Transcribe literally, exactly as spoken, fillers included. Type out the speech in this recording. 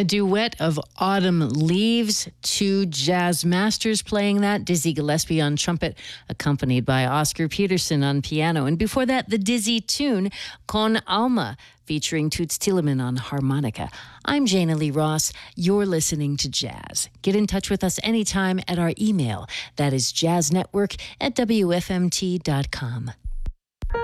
A duet of Autumn Leaves, two jazz masters playing that. Dizzy Gillespie on trumpet, accompanied by Oscar Peterson on piano. And before that, the Dizzy tune, Con Alma, featuring Toots Thielemans on harmonica. I'm Jana Lee Ross. You're listening to Jazz. Get in touch with us anytime at our email. That is jazznetwork at W F M T dot com.